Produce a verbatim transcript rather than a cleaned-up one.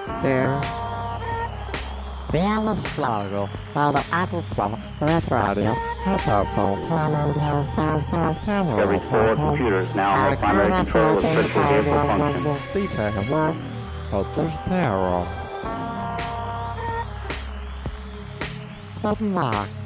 Fear. Fearless struggle by the Apple from Red Radio, Hyperphone, Every four computers now have primary control of critical vehicle functions. Detail of this terror. Good luck.